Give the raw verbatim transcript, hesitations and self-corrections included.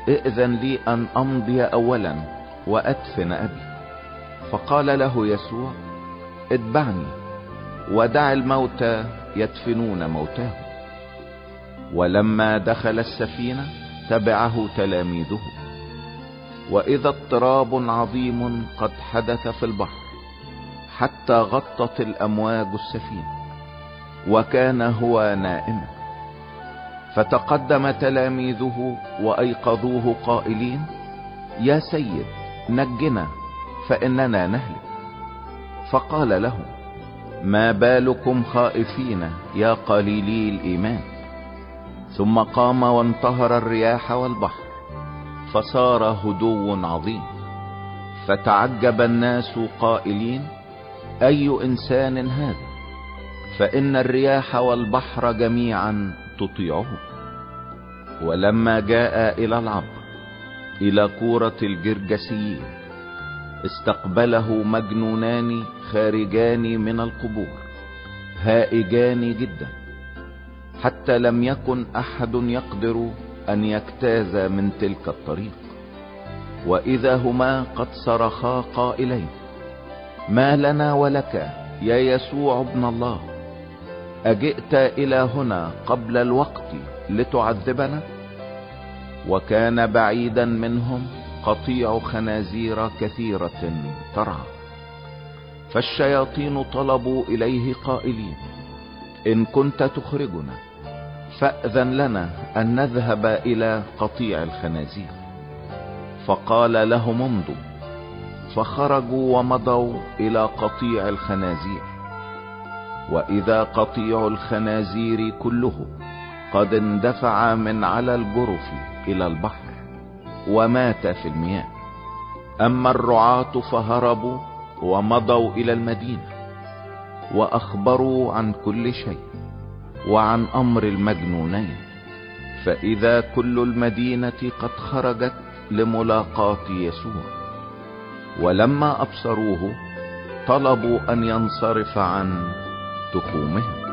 ائذن لي ان امضي اولا وادفن ابي. فقال له يسوع: اتبعني ودع الموتى يدفنون موتاهم. ولما دخل السفينة تبعه تلاميذه، واذا اضطراب عظيم قد حدث في البحر حتى غطت الامواج السفينة، وكان هو نائما. فتقدم تلاميذه وايقظوه قائلين: يا سيد نجنا فاننا نهلك. فقال لهم: ما بالكم خائفين يا قليلي الايمان؟ ثم قام وانتهر الرياح والبحر فصار هدوء عظيم. فتعجب الناس قائلين: اي انسان هذا؟ فان الرياح والبحر جميعا تطيعه. ولما جاء الى العبر الى كورة الجرجسيين استقبله مجنونان خارجان من القبور هائجان جدا، حتى لم يكن احد يقدر ان يجتاز من تلك الطريق. واذا هما قد صرخا قائلين: ما لنا ولك يا يسوع ابن الله؟ اجئت الى هنا قبل الوقت لتعذبنا؟ وكان بعيدا منهم قطيع خنازير كثيرة ترعى. فالشياطين طلبوا اليه قائلين: ان كنت تخرجنا فاذن لنا ان نذهب الى قطيع الخنازير. فقال لهم: امضوا. فخرجوا ومضوا الى قطيع الخنازير، واذا قطيع الخنازير كله قد اندفع من على الجرف الى البحر ومات في المياه. اما الرعاة فهربوا ومضوا الى المدينة واخبروا عن كل شيء وعن امر المجنونين. فاذا كل المدينة قد خرجت لملاقاة يسوع، ولما ابصروه طلبوا ان ينصرف عن تخومهم.